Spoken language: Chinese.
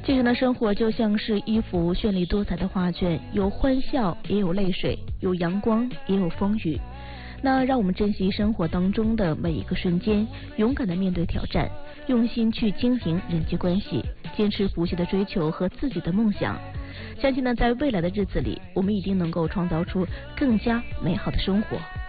其实呢，生活就像是一幅绚丽多彩的画卷，有欢笑，也有泪水，有阳光，也有风雨。那让我们珍惜生活当中的每一个瞬间，勇敢的面对挑战，用心去经营人际关系，坚持不懈的追求和自己的梦想。相信呢，在未来的日子里，我们一定能够创造出更加美好的生活。